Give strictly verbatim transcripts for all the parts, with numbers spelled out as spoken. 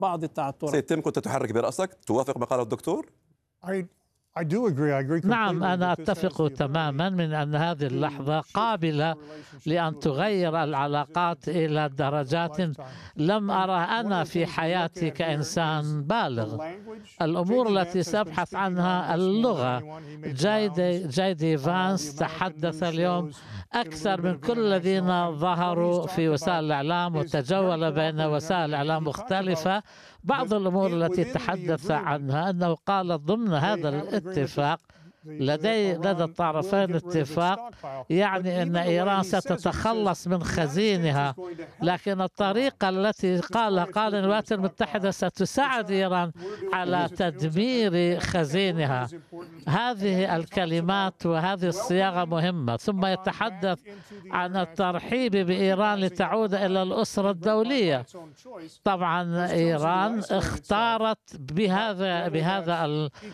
بعض التعثرات. سيد تيم، كنت تحرك برأسك، توافق ما قاله الدكتور؟ نعم، أنا أتفق تماما من أن هذه اللحظة قابلة لأن تغير العلاقات إلى درجات لم أرى أنا في حياتي كإنسان بالغ. الأمور التي سأبحث عنها اللغة. جايدي, جايدي فانس تحدث اليوم أكثر من كل الذين ظهروا في وسائل الإعلام وتجول بين وسائل الإعلام مختلفة. بعض الأمور التي تحدث عنها أنه قال ضمن هذا الاتفاق لدي لدى الطرفين اتفاق، يعني أن إيران ستتخلص من خزينها، لكن الطريقة التي قالها قال الولايات المتحدة ستساعد إيران على تدمير خزينها. هذه الكلمات وهذه الصياغة مهمة. ثم يتحدث عن الترحيب بإيران لتعود إلى الأسرة الدولية. طبعا إيران اختارت بهذا بهذا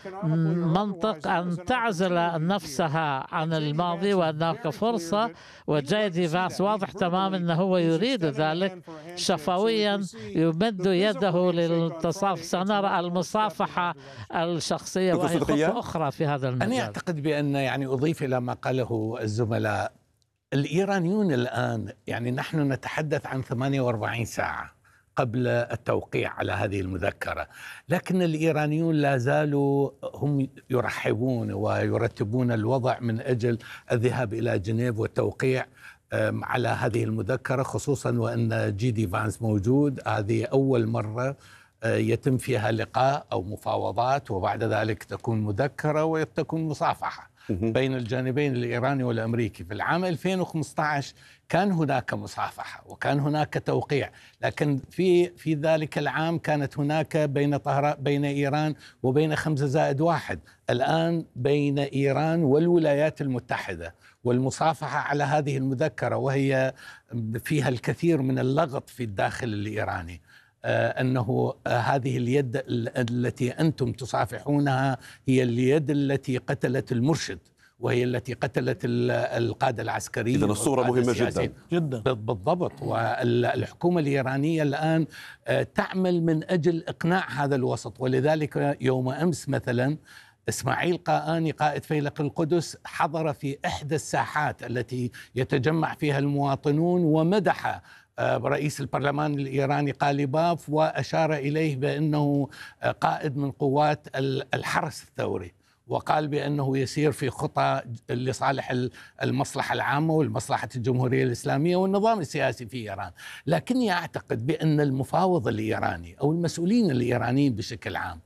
المنطق أن تعزل نفسها عن الماضي وأنك فرصة، وجايدي فانس واضح تماما أنه هو يريد ذلك شفويا، يمد يده للتصافح. سنرى المصافحة الشخصية وهي خطوة أخرى في هذا المجال. أنا أعتقد بأن يعني أضيف إلى ما قاله الزملاء، الإيرانيون الآن يعني نحن نتحدث عن ثمانية وأربعين ساعة قبل التوقيع على هذه المذكرة، لكن الإيرانيون لا زالوا هم يرحبون ويرتبون الوضع من أجل الذهاب إلى جنيف والتوقيع على هذه المذكرة، خصوصا وأن جيدي فانس موجود. هذه أول مرة يتم فيها لقاء أو مفاوضات وبعد ذلك تكون مذكرة وتكون مصافحة بين الجانبين الإيراني والأمريكي. في العام ألفين وخمسة عشر كان هناك مصافحة وكان هناك توقيع، لكن في في ذلك العام كانت هناك بين طهران بين إيران وبين خمسة زائد واحد. الآن بين إيران والولايات المتحدة، والمصافحة على هذه المذكرة وهي فيها الكثير من اللغط في الداخل الإيراني. آه أنه آه هذه اليد التي أنتم تصافحونها هي اليد التي قتلت المرشد، وهي التي قتلت القادة العسكريين. إذن الصورة مهمة جدا جدا بالضبط. والحكومة الإيرانية الآن آه تعمل من أجل إقناع هذا الوسط، ولذلك يوم أمس مثلا إسماعيل قائاني قائد فيلق القدس حضر في إحدى الساحات التي يتجمع فيها المواطنون ومدح رئيس البرلمان الإيراني قاليباف وأشار إليه بأنه قائد من قوات الحرس الثوري، وقال بأنه يسير في خطى لصالح المصلحة العامة والمصلحة الجمهورية الإسلامية والنظام السياسي في إيران. لكني أعتقد بأن المفاوض الإيراني أو المسؤولين الإيرانيين بشكل عام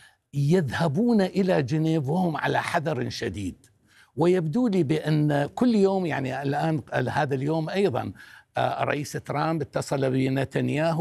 يذهبون إلى جنيف وهم على حذر شديد، ويبدو لي بأن كل يوم يعني الآن هذا اليوم أيضا رئيس ترامب اتصل بنتنياهو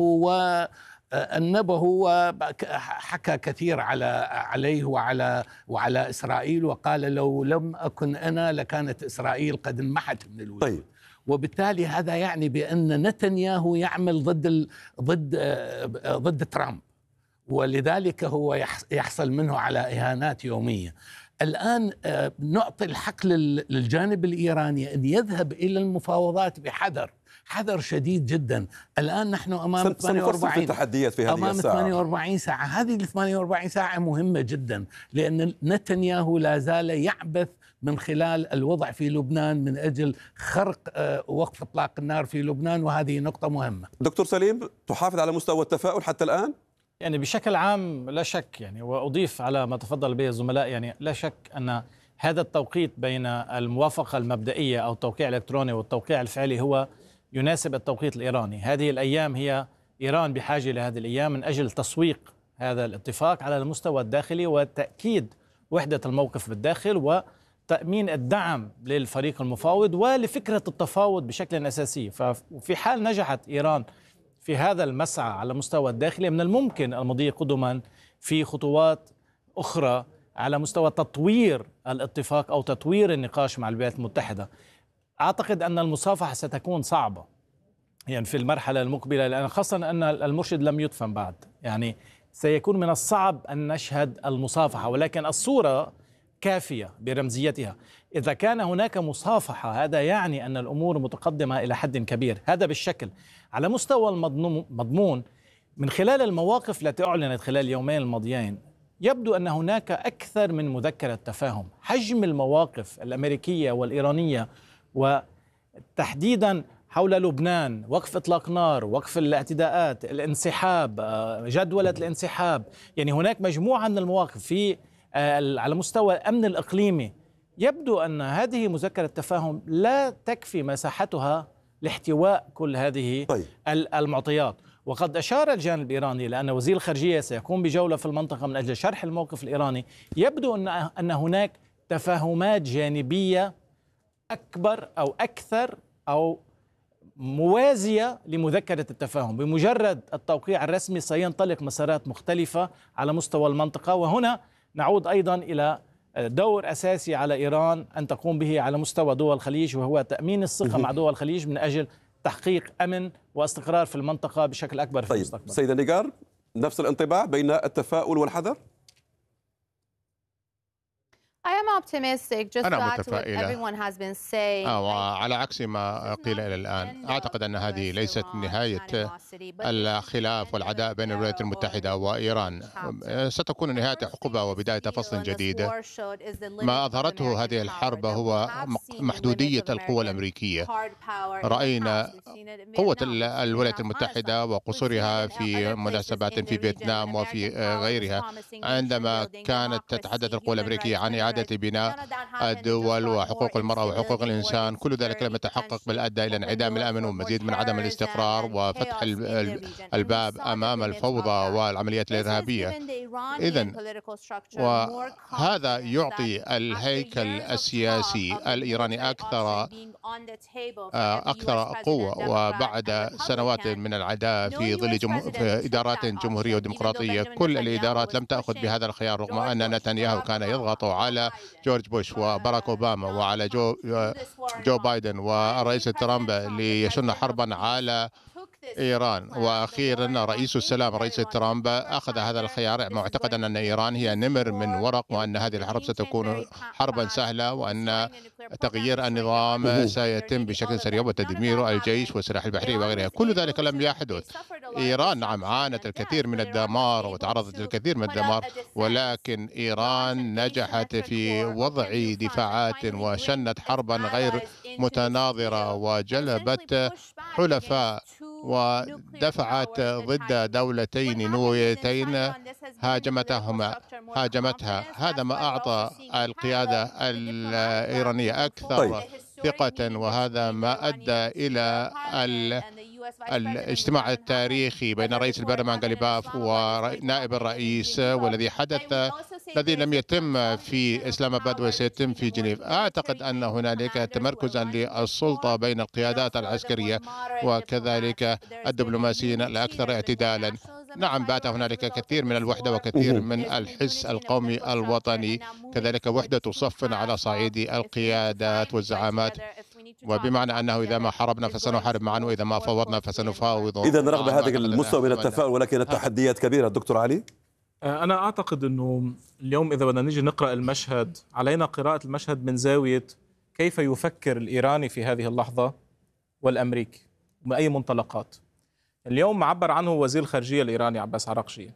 وأنبه وحكى كثير على عليه وعلى وعلى إسرائيل، وقال لو لم أكن أنا لكانت إسرائيل قد انمحت من الوجود. طيب. وبالتالي هذا يعني بأن نتنياهو يعمل ضد ال... ضد ضد ترامب، ولذلك هو يحصل منه على إهانات يومية. الآن نعطي الحق للجانب الإيراني أن يذهب إلى المفاوضات بحذر حذر شديد جدا. الآن نحن أمام ثمانية وأربعين تحديات في هذه أمام الساعة. ثمانية وأربعين ساعة. هذه ال ثمانية وأربعين ساعة مهمة جدا، لأن نتنياهو لا زال يعبث من خلال الوضع في لبنان من أجل خرق وقف إطلاق النار في لبنان، وهذه نقطة مهمة. دكتور سليم، تحافظ على مستوى التفاؤل حتى الآن؟ يعني بشكل عام لا شك، يعني وأضيف على ما تفضل به الزملاء، يعني لا شك أن هذا التوقيت بين الموافقة المبدئية أو التوقيع الإلكتروني والتوقيع الفعلي هو يناسب التوقيت الإيراني. هذه الأيام هي إيران بحاجة لهذه الأيام من أجل تسويق هذا الاتفاق على المستوى الداخلي وتأكيد وحدة الموقف بالداخل وتأمين الدعم للفريق المفاوض ولفكرة التفاوض بشكل أساسي. ففي حال نجحت إيران في هذا المسعى على المستوى الداخلي من الممكن المضي قدما في خطوات أخرى على مستوى تطوير الاتفاق أو تطوير النقاش مع الولايات المتحدة. أعتقد أن المصافحة ستكون صعبة يعني في المرحلة المقبلة، لأن خاصة أن المرشد لم يدفن بعد، يعني سيكون من الصعب أن نشهد المصافحة، ولكن الصورة كافية برمزيتها. إذا كان هناك مصافحة هذا يعني أن الأمور متقدمة إلى حد كبير. هذا بالشكل. على مستوى المضمون من خلال المواقف التي أعلنت خلال اليومين الماضيين يبدو أن هناك أكثر من مذكرة تفاهم. حجم المواقف الأمريكية والإيرانية وتحديدا حول لبنان، وقف إطلاق نار، وقف الاعتداءات، الانسحاب، جدولة الانسحاب، يعني هناك مجموعة من المواقف في على مستوى الأمن الإقليمي. يبدو أن هذه مذكرة تفاهم لا تكفي مساحتها لاحتواء كل هذه طيب. المعطيات. وقد أشار الجانب الإيراني لأن وزير الخارجية سيقوم بجولة في المنطقة من أجل شرح الموقف الإيراني. يبدو أن أن هناك تفاهمات جانبية أكبر أو أكثر أو موازية لمذكرة التفاهم. بمجرد التوقيع الرسمي سينطلق مسارات مختلفة على مستوى المنطقة، وهنا نعود أيضا إلى دور أساسي على إيران أن تقوم به على مستوى دول الخليج، وهو تأمين الثقة مع دول الخليج من أجل تحقيق أمن واستقرار في المنطقة بشكل أكبر في طيب. المستقبل. سيدة نيغار، نفس الانطباع بين التفاؤل والحذر؟ أنا متفائلة. وعلى عكس ما قيل إلى الآن، أعتقد أن هذه ليست نهاية الخلاف والعداء بين الولايات المتحدة وإيران، ستكون نهاية حقبة وبداية فصل جديد. ما أظهرته هذه الحرب هو محدودية القوى الأمريكية. رأينا قوة الولايات المتحدة وقصورها في مناسبات في فيتنام وفي غيرها، عندما كانت تتحدث القوى الأمريكية عن إعادة بناء الدول وحقوق المرأة وحقوق الإنسان. كل ذلك لم يتحقق، بل أدى إلى انعدام الأمن ومزيد من عدم الاستقرار وفتح الباب أمام الفوضى والعمليات الإرهابية. إذن وهذا يعطي الهيكل السياسي الإيراني أكثر أكثر قوة. وبعد سنوات من العداء في ظل جمه... في إدارات جمهورية وديمقراطية، كل الإدارات لم تأخذ بهذا الخيار، رغم أن نتنياهو كان يضغط على جورج بوش وباراك أوباما وعلى جو جو بايدن والرئيس ترامب ليشن حربا على إيران. وأخيرا رئيس السلام رئيس ترامب أخذ هذا الخيار، معتقدا أن إيران هي نمر من ورق، وأن هذه الحرب ستكون حربا سهلة، وأن تغيير النظام سيتم بشكل سريع وتدمير الجيش والسلاح البحري وغيرها. كل ذلك لم يحدث. إيران نعم عانت الكثير من الدمار وتعرضت للكثير من الدمار، ولكن إيران نجحت في وضع دفاعات وشنت حربا غير متناظرة وجلبت حلفاء ودفعت ضد دولتين نوويتين هاجمتهما هاجمتها. هذا ما أعطى القيادة الإيرانية أكثر طيب. ثقة، وهذا ما أدى إلى الاجتماع التاريخي بين رئيس البرلمان غاليباف ونائب الرئيس، والذي حدث الذي لم يتم في إسلام آباد وسيتم في جنيف. أعتقد أن هنالك تمركزا للسلطة بين القيادات العسكرية وكذلك الدبلوماسيين الأكثر اعتدالا. نعم بات هنالك كثير من الوحدة وكثير من الحس القومي الوطني، كذلك وحدة صف على صعيد القيادات والزعامات، وبمعنى أنه إذا ما حاربنا فسنحارب معا، وإذا ما فاوضنا فسنفاوض. إذا رغم هذا المستوى من التفاؤل ولكن التحديات كبيرة. دكتور علي، أنا أعتقد أنه اليوم إذا بدنا نيجي نقرأ المشهد، علينا قراءة المشهد من زاوية كيف يفكر الإيراني في هذه اللحظة والأمريكي وبأي منطلقات. اليوم عبر عنه وزير الخارجية الإيراني عباس عراقشي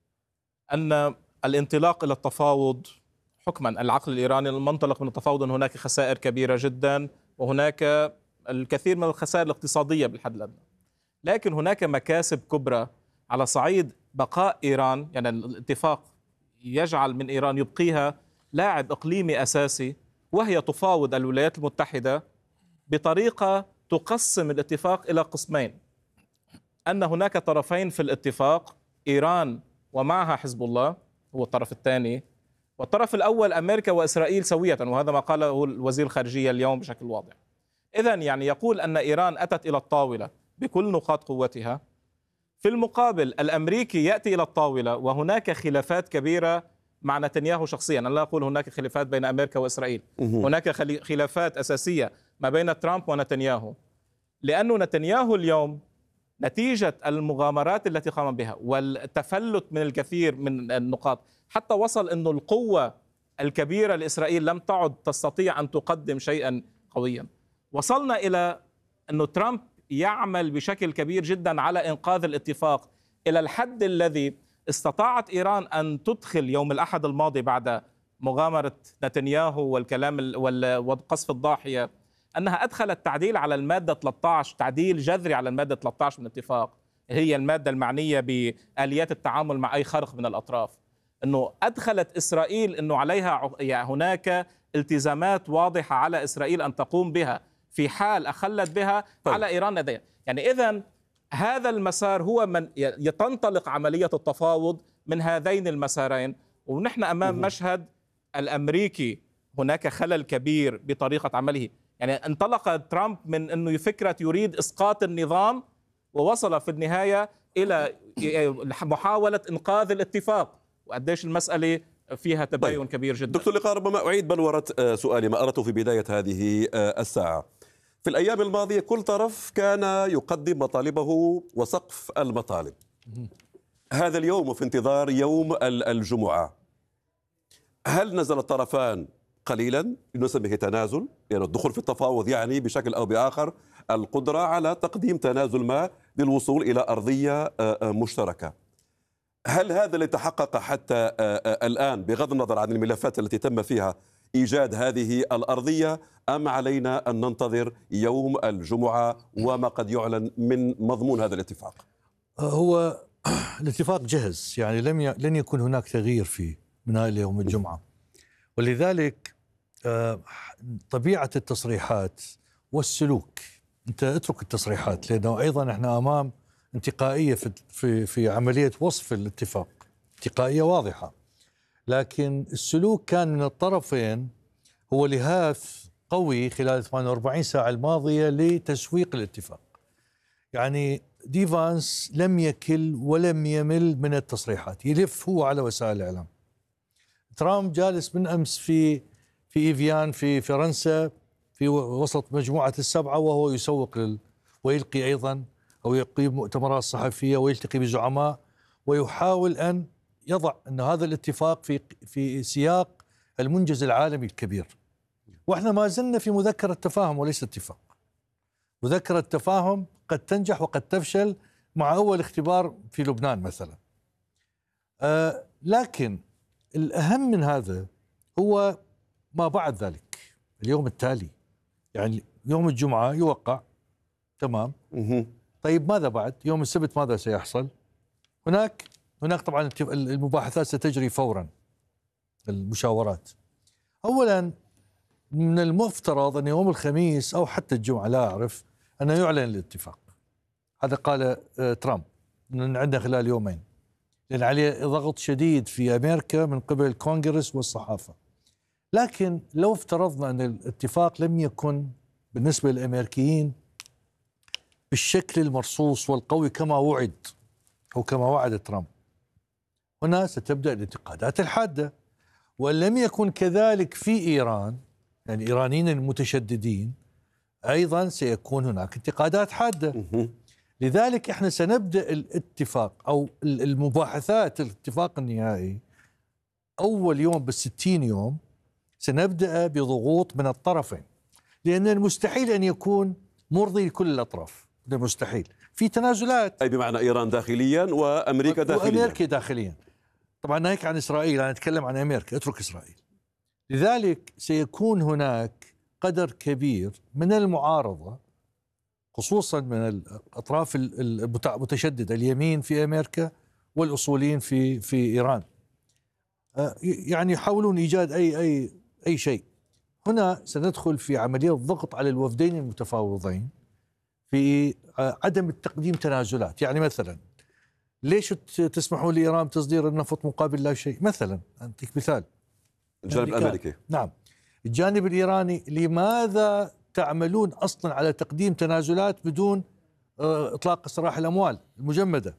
أن الانطلاق إلى التفاوض حكما العقل الإيراني المنطلق من التفاوض أن هناك خسائر كبيرة جدا، وهناك الكثير من الخسائر الاقتصادية بالحد الأدنى، لكن هناك مكاسب كبرى على صعيد بقاء إيران. يعني الاتفاق يجعل من إيران يبقيها لاعب إقليمي أساسي، وهي تفاوض الولايات المتحدة بطريقة تقسم الاتفاق إلى قسمين، أن هناك طرفين في الاتفاق، إيران ومعها حزب الله هو الطرف الثاني، والطرف الأول أمريكا وإسرائيل سوية، وهذا ما قاله وزير الخارجية اليوم بشكل واضح. إذن يعني يقول أن إيران أتت إلى الطاولة بكل نقاط قوتها، في المقابل الأمريكي يأتي إلى الطاولة وهناك خلافات كبيرة مع نتنياهو شخصيا. أنا لا أقول هناك خلافات بين أمريكا وإسرائيل، هناك خلافات أساسية ما بين ترامب ونتنياهو، لأن نتنياهو اليوم نتيجة المغامرات التي قام بها والتفلت من الكثير من النقاط، حتى وصل أن القوة الكبيرة لإسرائيل لم تعد تستطيع أن تقدم شيئا قويا. وصلنا إلى أن ترامب يعمل بشكل كبير جدا على إنقاذ الاتفاق إلى الحد الذي استطاعت إيران أن تدخل يوم الأحد الماضي بعد مغامرة نتنياهو والكلام وقصف الضاحية، أنها أدخلت تعديل على المادة ثلاثة عشر، تعديل جذري على المادة ثلاثة عشر من الاتفاق، هي المادة المعنية بآليات التعامل مع أي خرق من الأطراف. أنه أدخلت إسرائيل أنه عليها يعني هناك التزامات واضحة على إسرائيل أن تقوم بها في حال أخلت بها طيب. على إيران لديها. يعني إذن هذا المسار هو من يتنطلق عملية التفاوض من هذين المسارين، ونحن أمام مشهد الأمريكي هناك خلل كبير بطريقة عمله. يعني انطلق ترامب من أنه فكرة يريد إسقاط النظام، ووصل في النهاية إلى محاولة إنقاذ الاتفاق، وقديش المسألة فيها تباين طيب. كبير جدا. دكتور لقاء، ربما أعيد بلورة سؤالي ما أردته في بداية هذه الساعة. في الأيام الماضية كل طرف كان يقدم مطالبه وسقف المطالب. هذا اليوم وفي انتظار يوم الجمعة، هل نزل الطرفان قليلا لنسميه تنازل؟ لأن يعني الدخول في التفاوض يعني بشكل أو بآخر القدرة على تقديم تنازل ما للوصول إلى أرضية مشتركة. هل هذا اللي تحقق حتى الآن بغض النظر عن الملفات التي تم فيها إيجاد هذه الأرضية، أم علينا أن ننتظر يوم الجمعة وما قد يعلن من مضمون هذا الاتفاق؟ هو الاتفاق جهز، يعني لم ي... لن يكون هناك تغيير فيه من هذا يوم الجمعة، ولذلك طبيعة التصريحات والسلوك، أنت اترك التصريحات لأنه أيضا احنا أمام انتقائية في في في عملية وصف الاتفاق، انتقائية واضحة، لكن السلوك كان من الطرفين هو لهاف قوي خلال ثمانية وأربعين ساعة الماضية لتسويق الاتفاق. يعني دي فانس لم يكل ولم يمل من التصريحات، يلف هو على وسائل الإعلام. ترامب جالس من أمس في في إيفيان في فرنسا في وسط مجموعة السبعة، وهو يسوق لل ويلقي أيضا أو يقيم مؤتمرات صحفية ويلتقي بزعماء، ويحاول أن يضع أن هذا الاتفاق في في سياق المنجز العالمي الكبير. وإحنا ما زلنا في مذكرة تفاهم وليس اتفاق. مذكرة تفاهم قد تنجح وقد تفشل مع أول اختبار في لبنان مثلا. آه لكن الأهم من هذا هو ما بعد ذلك، اليوم التالي، يعني يوم الجمعة يوقع، تمام. طيب ماذا بعد؟ يوم السبت ماذا سيحصل؟ هناك هناك طبعا المباحثات ستجري فورا، المشاورات. أولا من المفترض أن يوم الخميس أو حتى الجمعة لا أعرف أنه يعلن الاتفاق. هذا قال ترامب أن عندنا خلال يومين، لأن عليه ضغط شديد في أمريكا من قبل الكونغرس والصحافة. لكن لو افترضنا أن الاتفاق لم يكن بالنسبة للأمريكيين بالشكل المرصوص والقوي كما وعد أو كما وعد ترامب، هنا ستبدأ الانتقادات الحادة. وإن لم يكن كذلك في إيران، يعني الإيرانيين المتشددين، أيضا سيكون هناك انتقادات حادة. لذلك احنا سنبدأ الاتفاق أو المباحثات الاتفاق النهائي أول يوم بالستين يوم سنبدأ بضغوط من الطرفين، لأن المستحيل أن يكون مرضي لكل الأطراف، ده مستحيل. في تنازلات، أي بمعنى إيران داخليا وأمريكا داخليا. وأمريكا داخليا طبعا، ناهيك عن إسرائيل، أنا أتكلم عن أمريكا، اترك إسرائيل. لذلك سيكون هناك قدر كبير من المعارضة، خصوصا من الأطراف المتشددة، اليمين في أمريكا والأصوليين في في إيران، يعني يحاولون إيجاد أي أي أي شيء. هنا سندخل في عملية ضغط على الوفدين المتفاوضين في عدم التقديم تنازلات. يعني مثلا ليش تسمحون لإيران بتصدير النفط مقابل لا شيء؟ مثلا أعطيك مثال، الجانب الأمريكي. نعم، الجانب الإيراني لماذا تعملون أصلا على تقديم تنازلات بدون إطلاق سراح الأموال المجمدة؟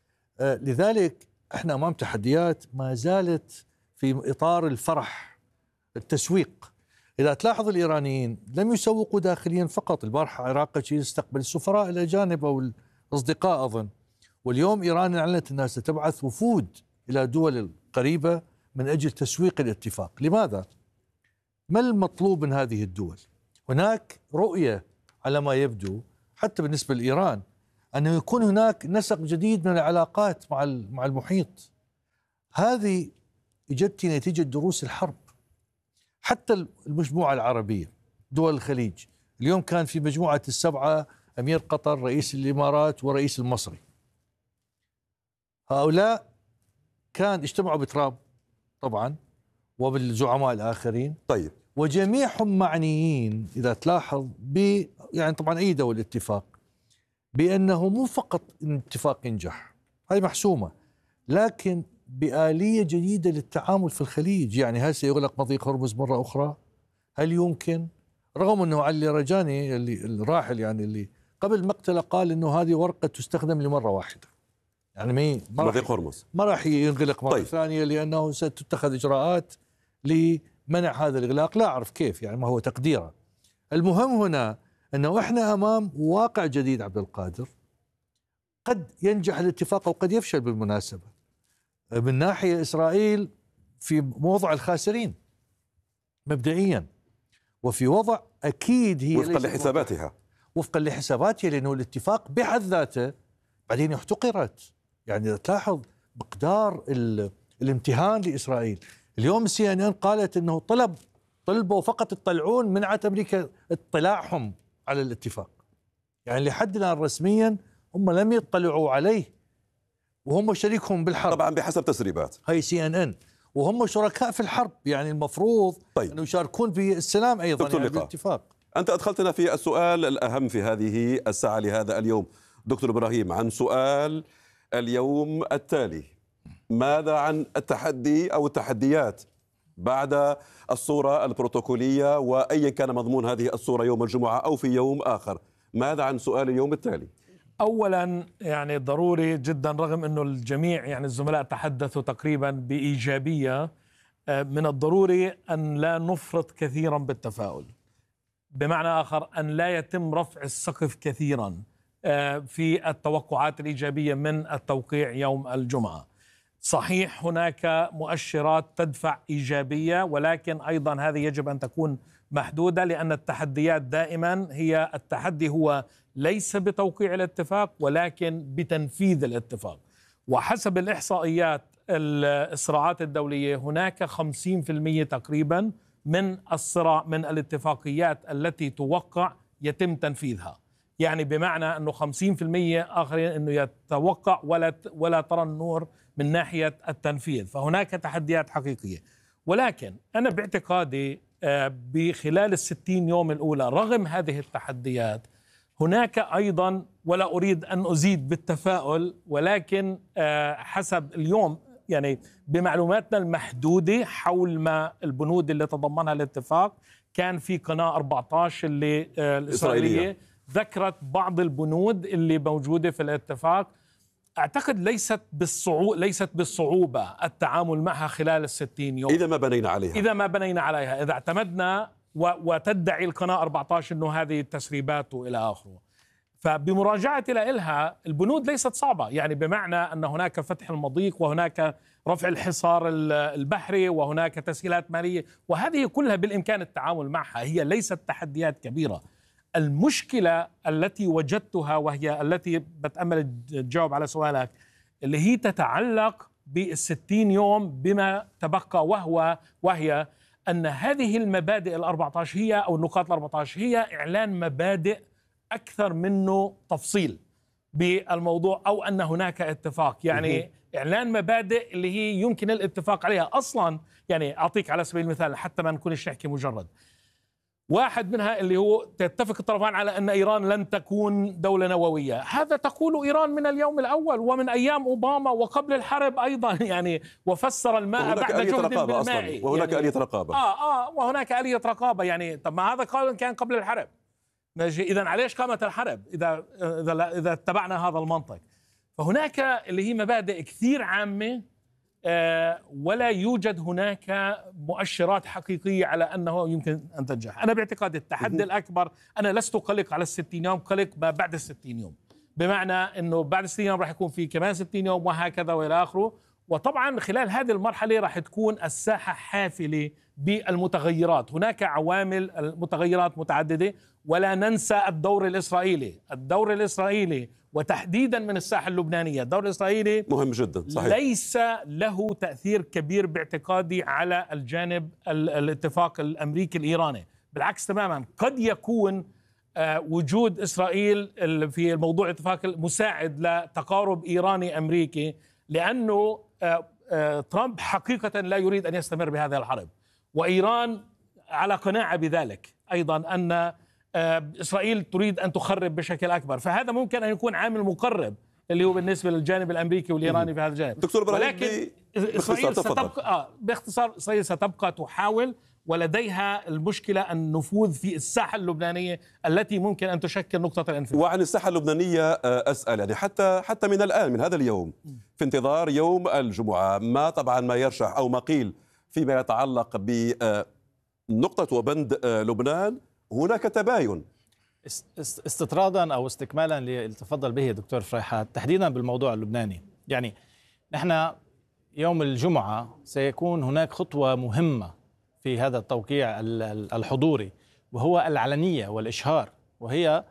لذلك احنا أمام تحديات ما زالت في إطار الفرح، التسويق. إذا تلاحظ الإيرانيين لم يسوقوا داخليا فقط. البارحة العراق يستقبل السفراء الأجانب أو الأصدقاء أظن، واليوم إيران أعلنت أنها ستبعث وفود إلى دول قريبة من أجل تسويق الاتفاق. لماذا؟ ما المطلوب من هذه الدول؟ هناك رؤية على ما يبدو حتى بالنسبة لإيران أنه يكون هناك نسق جديد من العلاقات مع مع المحيط. هذه إجت نتيجة دروس الحرب. حتى المجموعة العربية، دول الخليج، اليوم كان في مجموعة السبعة أمير قطر، رئيس الإمارات، ورئيس المصري. هؤلاء كان اجتمعوا بترامب طبعا وبالزعماء الآخرين. طيب. وجميعهم معنيين إذا تلاحظ ب يعني طبعا أيدوا الاتفاق بأنه مو فقط الاتفاق ينجح، هذه محسومة، لكن بآلية جديدة للتعامل في الخليج. يعني هل سيغلق مضيق هرمز مرة أخرى؟ هل يمكن؟ رغم أنه علي رجاني اللي الراحل يعني اللي قبل مقتله قال أنه هذه ورقة تستخدم لمرة واحدة، يعني مي مضيق هرمز ما راح ينغلق مرة طيب. ثانية، لأنه ستتخذ إجراءات لمنع هذا الإغلاق. لا أعرف كيف، يعني ما هو تقديره. المهم هنا أنه إحنا أمام واقع جديد عبد القادر، قد ينجح الاتفاق وقد يفشل بالمناسبة. من ناحية إسرائيل في موضع الخاسرين مبدئيا، وفي وضع أكيد هي وفقا لحساباتها وفقا لحساباتها لأنه الاتفاق بحد ذاته بعدين احتقرت. يعني تلاحظ مقدار الامتهان لإسرائيل. اليوم السي ان ان قالت أنه طلب طلبوا فقط يطلعون منعت أمريكا اطلاعهم على الاتفاق. يعني لحد الآن رسميا هم لم يطلعوا عليه، وهم شريكهم بالحرب طبعا بحسب تسريبات هاي سي ان ان، وهم شركاء في الحرب. يعني المفروض طيب. أنه يشاركون في السلام أيضا يعني بالاتفاق. أنت أدخلتنا في السؤال الأهم في هذه الساعة لهذا اليوم دكتور إبراهيم، عن سؤال اليوم التالي: ماذا عن التحدي أو التحديات بعد الصورة البروتوكولية، وأيا كان مضمون هذه الصورة يوم الجمعة أو في يوم آخر؟ ماذا عن سؤال اليوم التالي؟ أولا يعني ضروري جدا، رغم أنه الجميع يعني الزملاء تحدثوا تقريبا بإيجابية، من الضروري أن لا نفرط كثيرا بالتفاؤل. بمعنى آخر أن لا يتم رفع السقف كثيرا في التوقعات الإيجابية من التوقيع يوم الجمعة. صحيح هناك مؤشرات تدفع إيجابية، ولكن أيضا هذه يجب أن تكون محدودة، لأن التحديات دائما هي التحدي هو ليس بتوقيع الاتفاق ولكن بتنفيذ الاتفاق. وحسب الإحصائيات الصراعات الدولية هناك خمسين بالمئة تقريبا من الصراع من الاتفاقيات التي توقع يتم تنفيذها. يعني بمعنى أنه خمسين بالمئة آخرين أنه يتوقع ولا ولا ترى النور من ناحية التنفيذ. فهناك تحديات حقيقية، ولكن أنا باعتقادي بخلال الستين يوم الأولى رغم هذه التحديات هناك أيضا، ولا أريد أن أزيد بالتفاؤل، ولكن حسب اليوم يعني بمعلوماتنا المحدودة حول ما البنود اللي تضمنها الاتفاق، كان في قناة أربعة عشر اللي الإسرائيلية ذكرت بعض البنود اللي موجودة في الاتفاق. أعتقد ليست بالصعوبة ليست بالصعوبة التعامل معها خلال الستين يوم إذا ما بنينا عليها إذا ما بنينا عليها إذا اعتمدنا وتدعي القناة أربعة عشر أنه هذه التسريبات وإلى آخره. فبمراجعة لها البنود ليست صعبة، يعني بمعنى أن هناك فتح المضيق وهناك رفع الحصار البحري وهناك تسهيلات مالية، وهذه كلها بالإمكان التعامل معها، هي ليست تحديات كبيرة. المشكلة التي وجدتها وهي التي بتأمل تجاوب على سؤالك، اللي هي تتعلق بالستين يوم بما تبقى، وهو وهي أن هذه المبادئ الأربعة عشر هي أو النقاط الأربعة عشر هي إعلان مبادئ أكثر منه تفصيل بالموضوع، أو أن هناك اتفاق. يعني إعلان مبادئ اللي هي يمكن الاتفاق عليها أصلا. يعني أعطيك على سبيل المثال حتى ما نكونش نحكي مجرد واحد منها، اللي هو تتفق الطرفان على أن إيران لن تكون دولة نووية. هذا تقول إيران من اليوم الأول ومن أيام أوباما وقبل الحرب أيضا، يعني وفسر الماء بعد جهد بالماء، وهناك يعني آلية رقابة آه آه وهناك آلية رقابة. يعني طب ما هذا قال كان قبل الحرب، ماشي، إذا عليش قامت الحرب إذا إذا إذا اتبعنا هذا المنطق؟ فهناك اللي هي مبادئ كثير عامة، آه ولا يوجد هناك مؤشرات حقيقية على أنه يمكن أن تنجح. أنا باعتقادي التحدي الأكبر، أنا لست قلق على الستين يوم، قلق ما بعد الستين يوم، بمعنى أنه بعد الستين يوم راح يكون في كمان ستين يوم وهكذا وإلى آخره. وطبعا خلال هذه المرحلة راح تكون الساحة حافلة بالمتغيرات، هناك عوامل متغيرات متعددة، ولا ننسى الدور الإسرائيلي. الدور الإسرائيلي وتحديدا من الساحة اللبنانية. الدور الإسرائيلي مهم جدا صحيح. ليس له تأثير كبير باعتقادي على الجانب الاتفاق الأمريكي الإيراني، بالعكس تماما. قد يكون وجود إسرائيل في الموضوع الاتفاق مساعد لتقارب إيراني أمريكي، لأنه ترامب حقيقة لا يريد أن يستمر بهذه الحرب، وإيران على قناعة بذلك أيضا، أن إسرائيل تريد أن تخرب بشكل أكبر. فهذا ممكن أن يكون عامل مقرب اللي هو بالنسبة للجانب الأمريكي والإيراني في هذا الجانب. دكتور إبراهيم، ولكن إسرائيل ستبقى آه باختصار إسرائيل ستبقى تحاول، ولديها المشكلة النفوذ في الساحة اللبنانية التي ممكن أن تشكل نقطة الانفجار. وعن الساحة اللبنانية أسأل، يعني حتى حتى من الآن من هذا اليوم في انتظار يوم الجمعة، ما طبعا ما يرشح أو ما قيل فيما يتعلق بنقطة وبند لبنان، هناك تباين. استطرادا أو استكمالا للي تفضل به دكتور فريحات تحديدا بالموضوع اللبناني، يعني نحن يوم الجمعة سيكون هناك خطوة مهمة في هذا التوقيع الحضوري، وهو العلنية والإشهار، وهي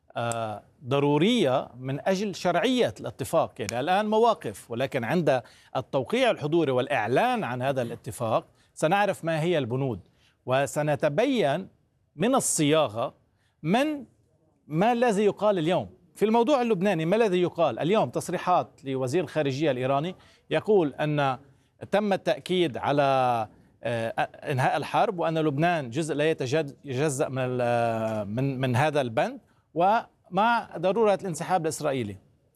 ضرورية من أجل شرعية الاتفاق. يعني الآن مواقف، ولكن عند التوقيع الحضوري والإعلان عن هذا الاتفاق سنعرف ما هي البنود، وسنتبين من الصياغة من ما الذي يقال اليوم في الموضوع اللبناني. ما الذي يقال اليوم؟ تصريحات لوزير الخارجية الإيراني يقول أن تم التأكيد على انهاء الحرب، وان لبنان جزء لا يتجزأ من من من هذا البند، ومع ضروره الانسحاب الاسرائيلي.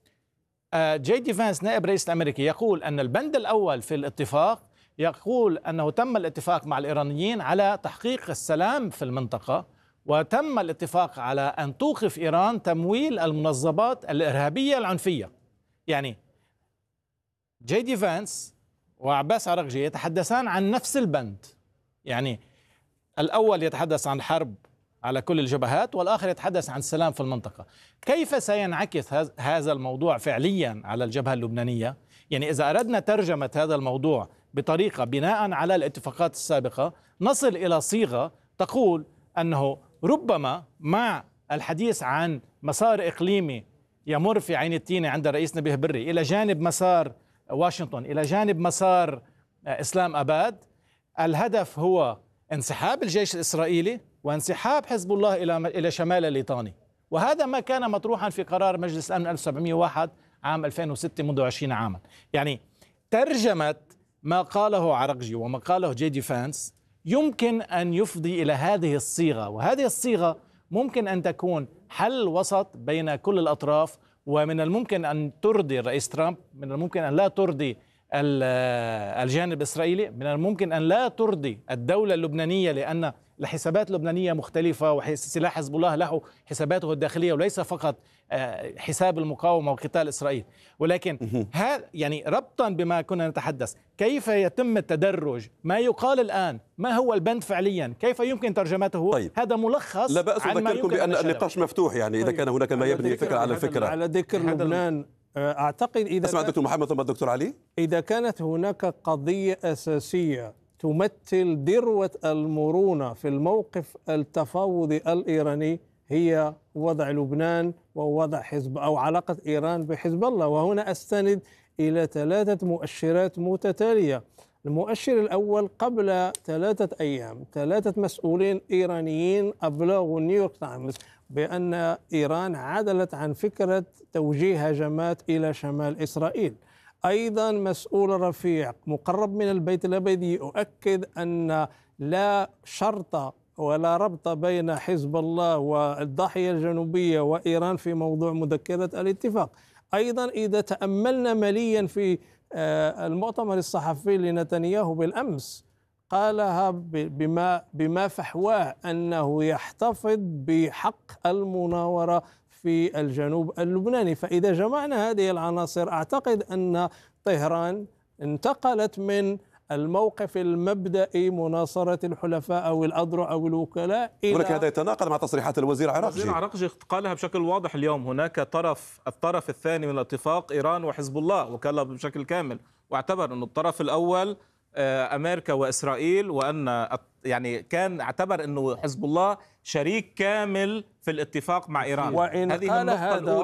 جي دي فانس نائب رئيس الامريكي يقول ان البند الاول في الاتفاق يقول انه تم الاتفاق مع الايرانيين على تحقيق السلام في المنطقه، وتم الاتفاق على ان توقف ايران تمويل المنظمات الارهابيه العنفيه. يعني جي دي فانس وعباس عرقجي يتحدثان عن نفس البند، يعني الأول يتحدث عن الحرب على كل الجبهات، والآخر يتحدث عن السلام في المنطقة. كيف سينعكس هذا الموضوع فعليا على الجبهة اللبنانية؟ يعني إذا أردنا ترجمة هذا الموضوع بطريقة بناء على الاتفاقات السابقة، نصل إلى صيغة تقول أنه ربما مع الحديث عن مسار إقليمي يمر في عين التينة عند الرئيس نبيه بري إلى جانب مسار واشنطن، إلى جانب مسار إسلام أباد، الهدف هو انسحاب الجيش الإسرائيلي وانسحاب حزب الله إلى إلى شمال الليطاني. وهذا ما كان مطروحا في قرار مجلس الأمن ألف وسبعمئة وواحد عام ألفين وستة منذ عشرين عاما. يعني ترجمة ما قاله عرقجي وما قاله جي دي فانس يمكن أن يفضي إلى هذه الصيغة، وهذه الصيغة ممكن أن تكون حل وسط بين كل الأطراف، ومن الممكن أن ترضي الرئيس ترامب، من الممكن أن لا ترضي الجانب الإسرائيلي، من الممكن أن لا ترضي الدولة اللبنانية، لأن الحسابات اللبنانية مختلفة، وسلاح حزب الله له حساباته الداخلية وليس فقط حساب المقاومة وقتال إسرائيل. ولكن هذا يعني ربطا بما كنا نتحدث، كيف يتم التدرج؟ ما يقال الآن ما هو البند فعليا؟ كيف يمكن ترجمته؟ طيب. هذا ملخص. لا بأس أذكركم بأن النقاش مفتوح، يعني إذا كان هناك ما يبني فكرة على الفكرة. على ذكر لبنان، أعتقد إذا أسمع دكتور محمد ثم الدكتور علي. إذا كانت هناك قضية أساسية تمثل ذروة المرونة في الموقف التفاوضي الإيراني هي وضع لبنان ووضع حزب أو علاقة إيران بحزب الله، وهنا أستند إلى ثلاثة مؤشرات متتالية. المؤشر الأول، قبل ثلاثة أيام ثلاثة مسؤولين إيرانيين أبلغوا نيويورك تايمز بأن إيران عدلت عن فكرة توجيه هجمات إلى شمال إسرائيل. أيضا مسؤول رفيع مقرب من البيت الأبيض يؤكد أن لا شرط ولا ربط بين حزب الله والضاحية الجنوبية وإيران في موضوع مذكرة الاتفاق. أيضا إذا تأملنا مليا في المؤتمر الصحفي لنتنياهو بالأمس، قالها بما بما فحواه أنه يحتفظ بحق المناورة في الجنوب اللبناني. فإذا جمعنا هذه العناصر أعتقد أن طهران انتقلت من الموقف المبدئي مناصرة الحلفاء أو الأذرع أو الوكلاء إلى ولكن هذا يتناقض مع تصريحات الوزير عرقجي. الوزير عرقجي قالها بشكل واضح اليوم، هناك طرف، الطرف الثاني من الاتفاق إيران وحزب الله، وقالها بشكل كامل، واعتبر أن الطرف الأول أمريكا وإسرائيل، وأن يعني كان اعتبر أنه حزب الله شريك كامل في الاتفاق مع إيران. وإن هذه قال النقطة هذا الأولى.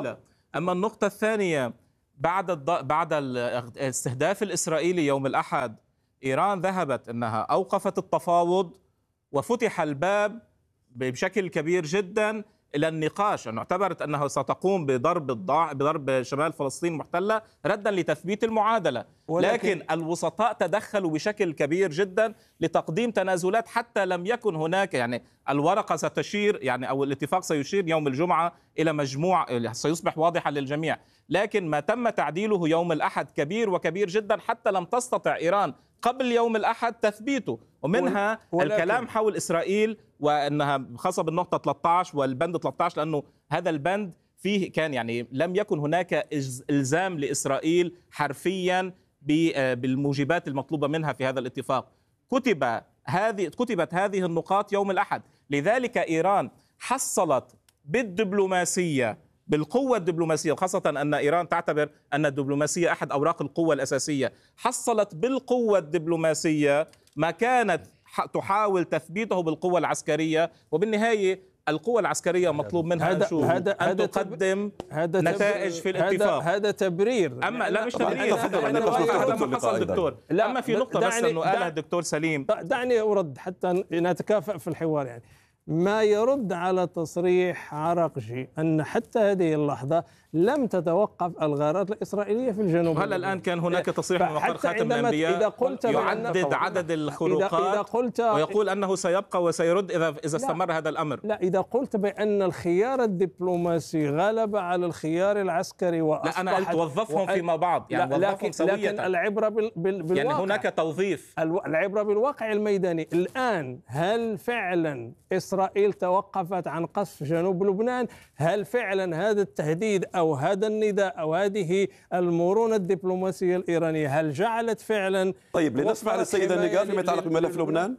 أما النقطة الثانية، بعد بعد الاستهداف الإسرائيلي يوم الأحد، إيران ذهبت أنها أوقفت التفاوض وفتح الباب بشكل كبير جدا إلى النقاش، أنه اعتبرت أنها ستقوم بضرب الضاع بضرب شمال فلسطين المحتلة ردا لتثبيت المعادلة، ولكن لكن الوسطاء تدخلوا بشكل كبير جدا لتقديم تنازلات حتى لم يكن هناك، يعني الورقة ستشير يعني أو الاتفاق سيشير يوم الجمعة إلى مجموع سيصبح واضحا للجميع، لكن ما تم تعديله يوم الأحد كبير وكبير جدا حتى لم تستطع إيران قبل يوم الأحد تثبيته، ومنها ولكن الكلام حول إسرائيل وأنها خاصة بالنقطة ثلاثة عشر والبند ثلاثة عشر، لأنه هذا البند فيه كان يعني لم يكن هناك إلزام لإسرائيل حرفيا بالموجبات المطلوبة منها في هذا الاتفاق. كتب هذه كتبت هذه النقاط يوم الأحد، لذلك إيران حصلت بالدبلوماسية بالقوة الدبلوماسية، وخاصة أن إيران تعتبر أن الدبلوماسية أحد أوراق القوة الأساسية، حصلت بالقوة الدبلوماسية ما كانت تحاول تثبيته بالقوة العسكرية، وبالنهاية القوة العسكرية مطلوب منها هذا شو؟ هذا أن هذا تقدم هذا نتائج في الاتفاق. هذا, هذا تبرير، أما لا مش تبرير، هذا ما حصل دكتور. أما في نقطة بس أنه قالها الدكتور سليم، دعني أرد حتى نتكافئ في الحوار. يعني ما يرد على تصريح عراقجي أن حتى هذه اللحظة لم تتوقف الغارات الإسرائيلية في الجنوب. هلا الآن كان هناك تصريح من مقر خاتم الأنبياء يعدد عدد الخروقات ويقول أنه سيبقى وسيرد إذا إذا استمر هذا الأمر. لا، إذا قلت بأن الخيار الدبلوماسي غلب على الخيار العسكري وأصبح، لا أنا قلت وظفهم فيما بعض، يعني وظفهم لكن سوية، لكن العبرة بال بال بالواقع، يعني هناك توظيف، العبرة بالواقع الميداني. الآن هل فعلا إسرائيل توقفت عن قصف جنوب لبنان؟ هل فعلا هذا التهديد أو هذا النداء أو هذه المرونة الدبلوماسية الإيرانية هل جعلت فعلا؟ طيب لنسمع للسيدة النقال فيما يتعلق بملف لبنان.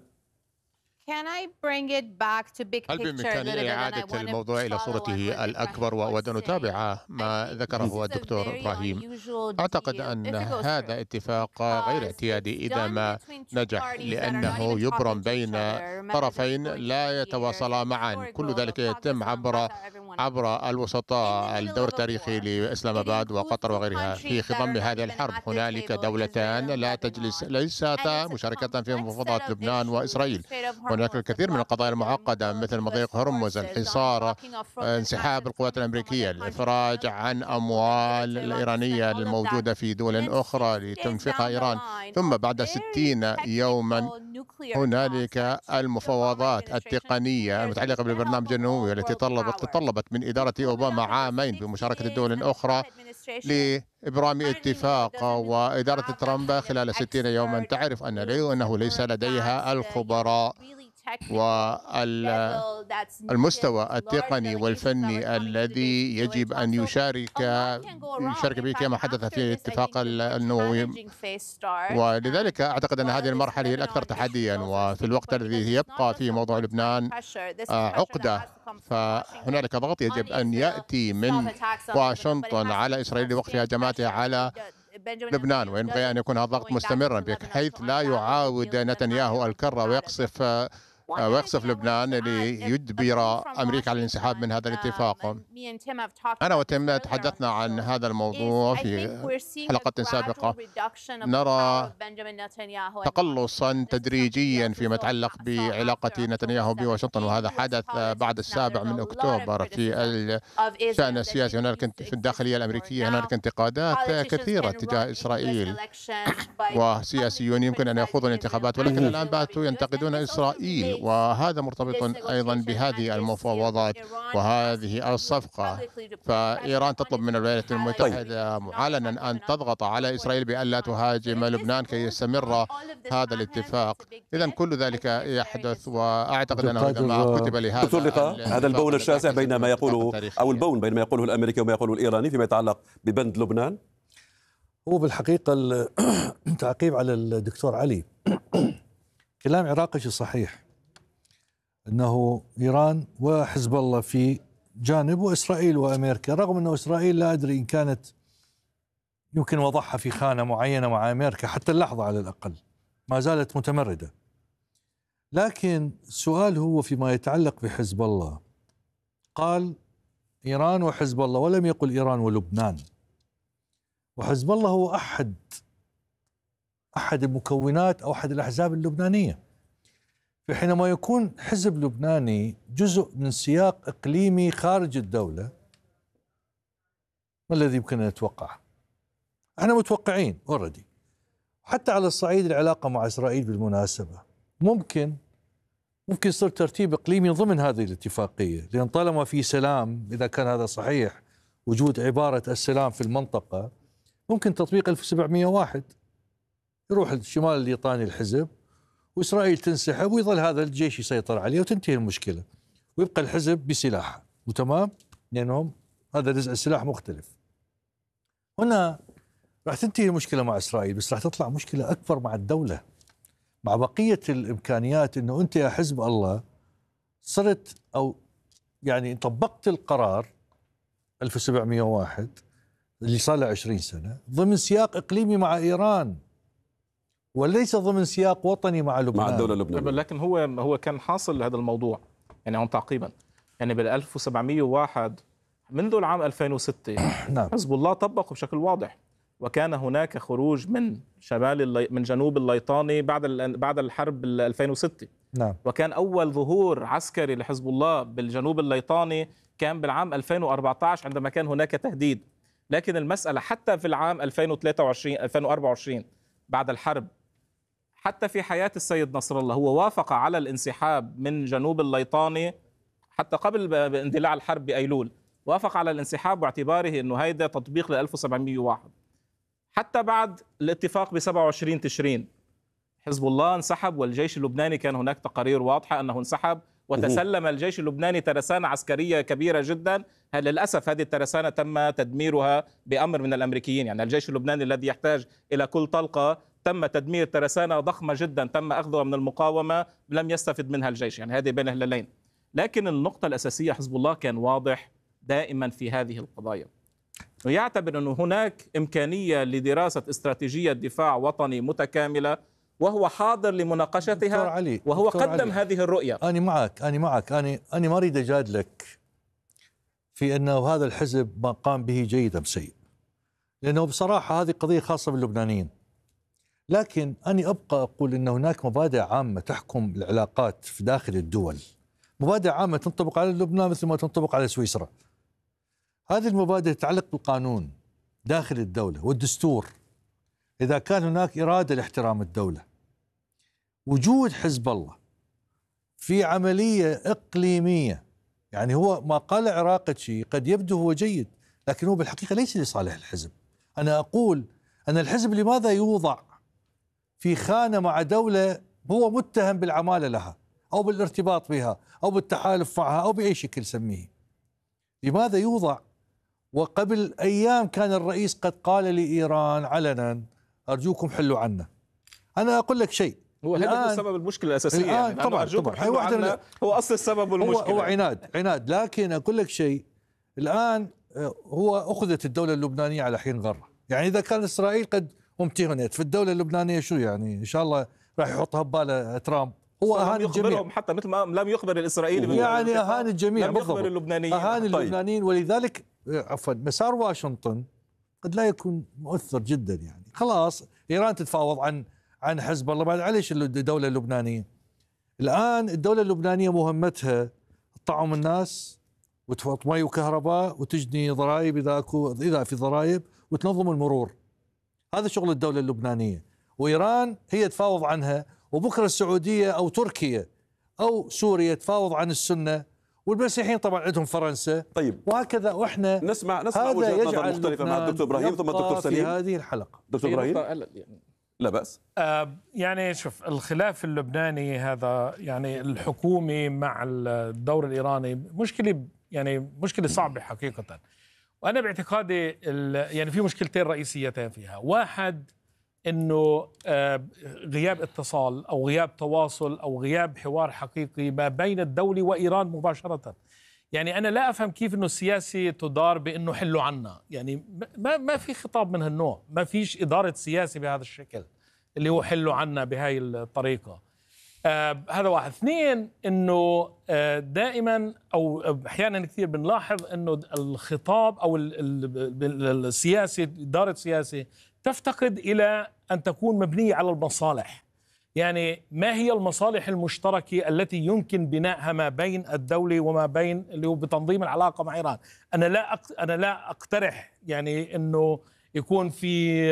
هل بإمكاني إعادة الموضوع إلى صورته الأكبر وأود أن أتابع ما ذكره الدكتور إبراهيم؟ أعتقد أن هذا اتفاق غير اعتيادي إذا ما نجح، لأنه يبرم بين طرفين لا يتواصلا معا، كل ذلك يتم عبر عبر الوسطاء، الدور التاريخي لإسلام آباد وقطر وغيرها. في خضم هذه الحرب هنالك دولتان لا تجلس ليستا مشاركة في مفاوضات لبنان وإسرائيل. هناك الكثير من القضايا المعقدة مثل مضيق هرمز، الحصار، انسحاب القوات الأمريكية، الإفراج عن أموال الإيرانية الموجودة في دول أخرى لتنفقها إيران، ثم بعد ستين يوما هنالك المفاوضات التقنية المتعلقة بالبرنامج النووي التي طلبت تطلبت من إدارة أوباما عامين بمشاركة الدول الأخرى لإبرام اتفاق، وإدارة ترامب خلال ستين يوما تعرف أن أنه ليس لديها الخبراء والمستوى التقني والفني الذي يجب أن يشارك يشارك به كما حدث في الاتفاق النووي. ولذلك أعتقد أن هذه المرحلة هي الأكثر تحديا، وفي الوقت الذي يبقى في موضوع لبنان عقدة، فهنالك ضغط يجب أن يأتي من واشنطن على إسرائيل لوقف هجماتها على لبنان، وينبغي أن يكون هذا الضغط مستمرا بحيث لا يعاود نتنياهو الكرة ويقصف ويقصف لبنان ليجبر أمريكا على الانسحاب من هذا الاتفاق. أنا وتيم تحدثنا عن هذا الموضوع في حلقة سابقة. نرى تقلصا تدريجيا فيما يتعلق بعلاقة نتنياهو بواشنطن، وهذا حدث بعد السابع من أكتوبر. في الشأن السياسي هنالك في الداخلية الأمريكية هنالك انتقادات كثيرة تجاه إسرائيل، وسياسيون يمكن أن يخوضوا الانتخابات، ولكن الآن باتوا ينتقدون إسرائيل، وهذا مرتبط أيضا بهذه المفاوضات وهذه الصفقة. فإيران تطلب من الولايات المتحدة معلنا أن تضغط على إسرائيل بألا تهاجم لبنان كي يستمر هذا الاتفاق. إذا كل ذلك يحدث، وأعتقد أنه إذا ما كتب لهذا دكتور لقاء، هذا البون الشاسع بين ما يقوله أو البون بين ما يقوله الأمريكي وما يقوله الإيراني فيما يتعلق ببند لبنان. هو بالحقيقة التعقيب على الدكتور علي، كلام عراقجي صحيح أنه إيران وحزب الله في جانب وإسرائيل وأمريكا، رغم أنه إسرائيل لا أدري إن كانت يمكن وضعها في خانة معينة مع أمريكا حتى اللحظة على الأقل ما زالت متمردة. لكن السؤال هو فيما يتعلق بحزب الله، قال إيران وحزب الله، ولم يقل إيران ولبنان. وحزب الله هو أحد أحد المكونات أو أحد الأحزاب اللبنانية. فحينما يكون حزب لبناني جزء من سياق إقليمي خارج الدولة، ما الذي يمكن أن نتوقع؟ احنا متوقعين اوريدي. حتى على الصعيد العلاقة مع إسرائيل بالمناسبة ممكن ممكن يصير ترتيب إقليمي ضمن هذه الاتفاقية، لأن طالما في سلام، إذا كان هذا صحيح وجود عبارة السلام في المنطقة، ممكن تطبيق ألف وسبعمئة وواحد يروح الشمال الليطاني الحزب، وإسرائيل تنسحب ويظل هذا الجيش يسيطر عليه وتنتهي المشكلة، ويبقى الحزب بسلاحه وتمام، لأنهم هذا نزع السلاح مختلف. هنا راح تنتهي المشكلة مع إسرائيل، بس راح تطلع مشكلة أكبر مع الدولة، مع بقية الإمكانيات. أنه أنت يا حزب الله صرت أو يعني طبقت القرار ألف وسبعمئة وواحد اللي صار له عشرين سنة ضمن سياق إقليمي مع إيران، وليس ضمن سياق وطني مع لبنان، مع الدولة اللبنانية. لكن هو هو كان حاصل هذا الموضوع يعني هون تعقيبا، يعني بال ألف وسبعمئة وواحد منذ العام ألفين وستة نعم. حزب الله طبقه بشكل واضح، وكان هناك خروج من شمال اللي من جنوب الليطاني بعد بعد الحرب ألفين وستة. نعم. وكان أول ظهور عسكري لحزب الله بالجنوب الليطاني كان بالعام ألفين وأربعة عشر عندما كان هناك تهديد. لكن المسألة حتى في العام ألفين وثلاثة وعشرين ألفين وأربعة وعشرين بعد الحرب، حتى في حياة السيد نصر الله هو وافق على الانسحاب من جنوب الليطاني حتى قبل اندلاع الحرب بأيلول، وافق على الانسحاب باعتباره أنه هيدا تطبيق ل ألف وسبعمئة وواحد. حتى بعد الاتفاق ب سبعة وعشرين تشرين حزب الله انسحب، والجيش اللبناني كان هناك تقارير واضحة أنه انسحب، وتسلم الجيش اللبناني ترسانة عسكرية كبيرة جدا. للأسف هذه الترسانة تم تدميرها بأمر من الأمريكيين، يعني الجيش اللبناني الذي يحتاج إلى كل طلقة تم تدمير ترسانة ضخمة جدا تم أخذها من المقاومة لم يستفد منها الجيش، يعني هذه بين هلالين. لكن النقطة الأساسية حزب الله كان واضح دائما في هذه القضايا، ويعتبر أنه هناك إمكانية لدراسة استراتيجية دفاع وطني متكاملة، وهو حاضر لمناقشتها، علي. وهو قدم علي. هذه الرؤية. أنا معك أنا معك أنا أنا ما أريد أجادلك في أنه هذا الحزب ما قام به جيد أم سيء، لأنه بصراحة هذه قضية خاصة باللبنانيين. لكن أنا أبقى أقول أن هناك مبادئ عامة تحكم العلاقات في داخل الدول، مبادئ عامة تنطبق على لبنان مثل ما تنطبق على سويسرا. هذه المبادئ تتعلق بالقانون داخل الدولة والدستور. إذا كان هناك إرادة لاحترام الدولة، وجود حزب الله في عملية إقليمية، يعني هو ما قال عراقة شيء قد يبدو هو جيد، لكن هو بالحقيقة ليس لصالح الحزب. أنا أقول أن الحزب لماذا يوضع في خانة مع دولة هو متهم بالعمالة لها أو بالارتباط بها أو بالتحالف معها أو بأي شكل سميه؟ لماذا يوضع وقبل أيام كان الرئيس قد قال لإيران علنا أرجوكم حلوا عنا؟ أنا أقول لك شيء، هو هذا سبب المشكلة الأساسية، يعني طبعا أرجوكم طبعا حلوا عنا هو أصل السبب والمشكلة. هو, هو عناد عناد لكن أقول لك شيء، الآن هو أخذت الدولة اللبنانية على حين غرة. يعني إذا كان إسرائيل قد امتهنت في الدولة اللبنانية، شو يعني إن شاء الله راح يحطها بباله ترامب. هو أهان الجميع، حتى مثل ما لم يخبر الإسرائيلي يعني أهان الجميع، لم يخبر اللبنانيين، أهان اللبنانيين. ولذلك عفوا مسار واشنطن قد لا يكون مؤثر جدا. يعني خلاص إيران تتفاوض عن عن حزب الله، بعد عليش الدولة اللبنانية. الآن الدولة اللبنانية مهمتها تطعم الناس وتحط مي وكهرباء وتجني ضرائب إذا أكو إذا في ضرائب وتنظم المرور. هذا شغل الدولة اللبنانية، وإيران هي تفاوض عنها، وبكرة السعودية أو تركيا أو سوريا تفاوض عن السنة، والمسيحيين طبعا عندهم فرنسا. طيب وهكذا، واحنا نسمع نسمع وجهة نظر مختلفة مع الدكتور إبراهيم ثم الدكتور سليم في هذه الحلقة. دكتور إبراهيم لا بأس. آه يعني شوف، الخلاف اللبناني هذا يعني الحكومي مع الدور الإيراني مشكلة، يعني مشكلة صعبة حقيقة. وأنا باعتقادي يعني في مشكلتين رئيسيتين فيها. واحد إنه آه غياب اتصال أو غياب تواصل أو غياب حوار حقيقي ما بين الدولة وإيران مباشرة. يعني أنا لا أفهم كيف إنه السياسي تدار بإنه حلوا عنا، يعني ما ما في خطاب من هالنوع، ما فيش إدارة سياسي بهذا الشكل اللي هو حلوا عنا بهاي الطريقة. آه هذا واحد. اثنين، انه آه دائما او احيانا كثير بنلاحظ انه الخطاب او ال ال السياسي، اداره السياسه تفتقد الى ان تكون مبنيه على المصالح. يعني ما هي المصالح المشتركه التي يمكن بنائها ما بين الدوله وما بين اللي هو بتنظيم العلاقه مع ايران؟ انا لا انا لا اقترح يعني انه يكون في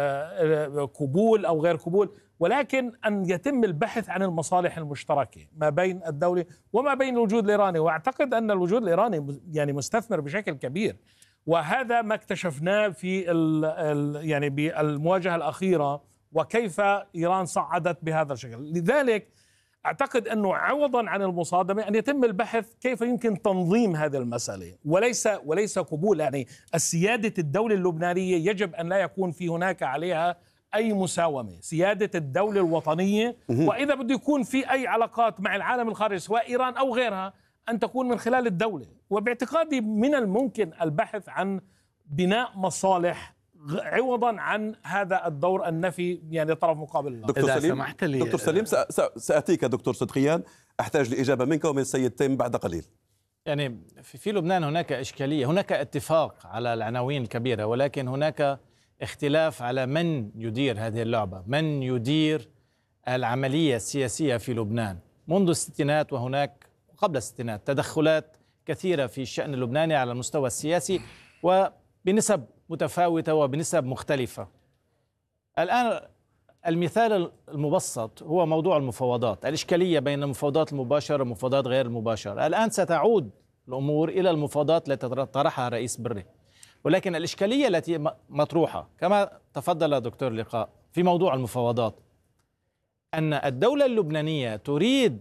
قبول او غير قبول، ولكن أن يتم البحث عن المصالح المشتركة ما بين الدولة وما بين الوجود الإيراني. وأعتقد أن الوجود الإيراني يعني مستثمر بشكل كبير، وهذا ما اكتشفناه في ال ال يعني بالمواجهة الأخيرة وكيف إيران صعدت بهذا الشكل. لذلك أعتقد أنه عوضا عن المصادمة أن يتم البحث كيف يمكن تنظيم هذه المسألة، وليس وليس قبول. يعني السيادة الدولة اللبنانية يجب أن لا يكون في هناك عليها أي مساومة، سيادة الدولة الوطنية، وإذا بده يكون في أي علاقات مع العالم الخارجي سواء إيران أو غيرها أن تكون من خلال الدولة. وباعتقادي من الممكن البحث عن بناء مصالح عوضا عن هذا الدور النفي يعني طرف مقابل الله. دكتور سليم دكتور سليم سأتيك دكتور صدقيان، أحتاج لإجابة منك ومن السيد تيم بعد قليل. يعني في لبنان هناك إشكالية، هناك اتفاق على العناوين الكبيرة، ولكن هناك اختلاف على من يدير هذه اللعبة، من يدير العملية السياسية في لبنان. منذ الستينات وهناك قبل الستينات تدخلات كثيرة في الشأن اللبناني على المستوى السياسي وبنسب متفاوتة وبنسب مختلفة. الآن المثال المبسط هو موضوع المفاوضات، الإشكالية بين المفاوضات المباشرة والمفاوضات غير المباشرة. الآن ستعود الأمور إلى المفاوضات التي طرحها رئيس بري، ولكن الإشكالية التي مطروحة كما تفضل دكتور لقاء في موضوع المفاوضات أن الدولة اللبنانية تريد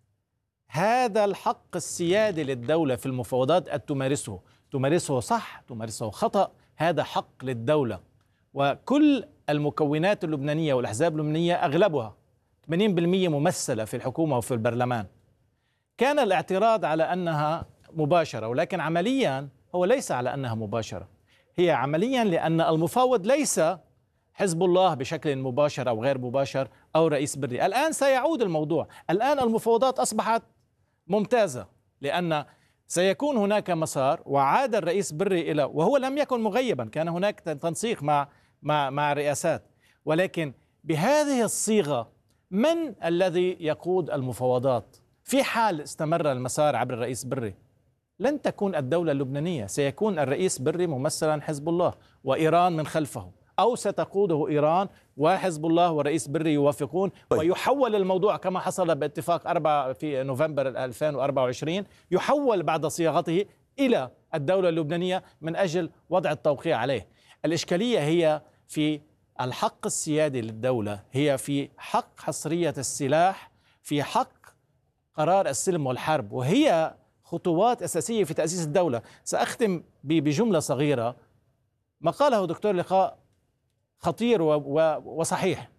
هذا الحق السيادي للدولة في المفاوضات أن تمارسه، تمارسه صح تمارسه خطأ، هذا حق للدولة. وكل المكونات اللبنانية والأحزاب اللبنانية أغلبها ثمانين بالمئة ممثلة في الحكومة وفي البرلمان. كان الاعتراض على أنها مباشرة، ولكن عملياً هو ليس على أنها مباشرة، هي عمليا لأن المفاوض ليس حزب الله بشكل مباشر أو غير مباشر أو رئيس بري. الآن سيعود الموضوع، الآن المفاوضات أصبحت ممتازة لأن سيكون هناك مسار، وعاد الرئيس بري إلى، وهو لم يكن مغيبا، كان هناك تنسيق مع مع مع الرئاسات، ولكن بهذه الصيغة من الذي يقود المفاوضات؟ في حال استمر المسار عبر الرئيس بري لن تكون الدولة اللبنانية، سيكون الرئيس بري ممثلا حزب الله وإيران من خلفه، أو ستقوده إيران وحزب الله ورئيس بري يوافقون. طيب. ويحول الموضوع كما حصل باتفاق أربعة في نوفمبر ألفين وأربعة وعشرين، يحول بعد صياغته إلى الدولة اللبنانية من أجل وضع التوقيع عليه. الإشكالية هي في الحق السيادي للدولة، هي في حق حصرية السلاح، في حق قرار السلم والحرب، وهي خطوات أساسية في تأسيس الدولة. سأختم بجملة صغيرة، ما قاله دكتور لقاء خطير وصحيح.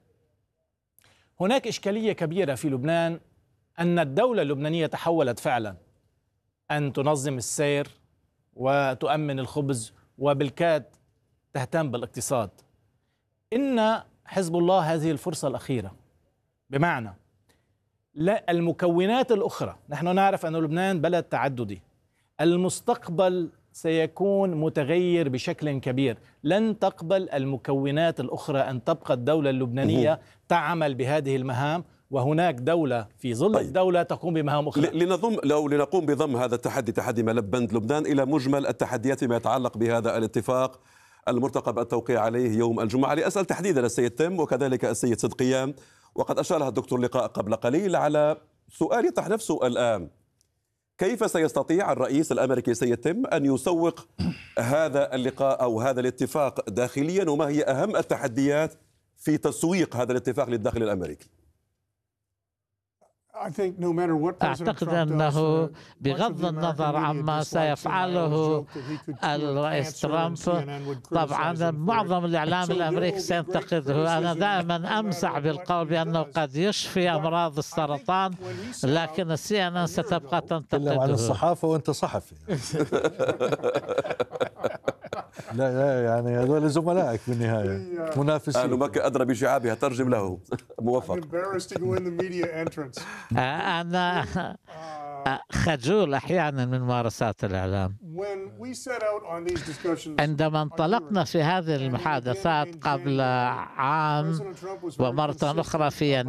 هناك إشكالية كبيرة في لبنان أن الدولة اللبنانية تحولت فعلا أن تنظم السير وتؤمن الخبز وبالكاد تهتم بالاقتصاد. إن حزب الله هذه الفرصة الأخيرة، بمعنى لا المكونات الأخرى، نحن نعرف أن لبنان بلد تعددي، المستقبل سيكون متغير بشكل كبير، لن تقبل المكونات الأخرى أن تبقى الدولة اللبنانية تعمل بهذه المهام، وهناك دولة في ظل طيب. الدولة تقوم بمهام أخرى. لنضم لو لنقوم بضم هذا التحدي، تحدي ملف بند لبنان، إلى مجمل التحديات ما يتعلق بهذا الاتفاق المرتقب التوقيع عليه يوم الجمعة، لأسأل تحديدا السيد تيم وكذلك السيد صدقيان، وقد أشارها الدكتور لقاء قبل قليل على سؤال يطرح نفسه الآن: كيف سيستطيع الرئيس الأمريكي سيد تيم أن يسوق هذا اللقاء أو هذا الاتفاق داخليا، وما هي أهم التحديات في تسويق هذا الاتفاق للداخل الأمريكي؟ أعتقد أنه بغض النظر عما سيفعله الرئيس ترامب، طبعا معظم الإعلام الأمريكي سينتقده. أنا دائما أمزح بالقول بأنه قد يشفي أمراض السرطان، لكن السي إن إن ستبقى تنتقده. عن الصحافة وأنت صحفي. لا لا يعني هذول زملائك بالنهايه منافسين. أهل مكة أدرى بشعابها، ترجم له. موفق. أنا خجول أحيانا من ممارسات الإعلام. عندما انطلقنا في هذه المحادثات قبل عام ومرة أخرى في